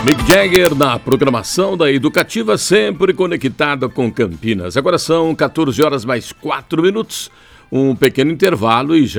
Mick Jagger na programação da Educativa, sempre conectada com Campinas. Agora são 14 horas mais 4 minutos, um pequeno intervalo e já voltamos.